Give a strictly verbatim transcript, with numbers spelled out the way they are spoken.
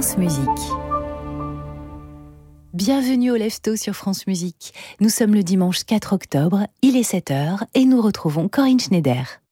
France Musique. Bienvenue au Lève-Tôt sur France Musique. Nous sommes le dimanche quatre octobre, il est sept heures et nous retrouvons Corinne Schneider.